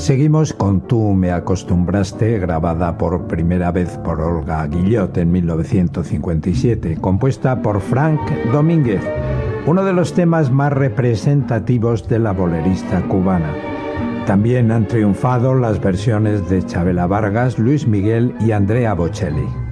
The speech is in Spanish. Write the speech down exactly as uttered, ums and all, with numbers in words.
Seguimos con Tú me acostumbraste, grabada por primera vez por Olga Guillot en mil novecientos cincuenta y siete, compuesta por Frank Domínguez, uno de los temas más representativos de la bolerista cubana. También han triunfado las versiones de Chabela Vargas, Luis Miguel y Andrea Bocelli.